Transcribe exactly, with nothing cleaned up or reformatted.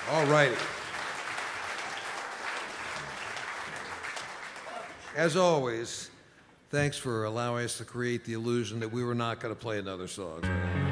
All righty. As always, thanks for allowing us to create the illusion that we were not going to play another song.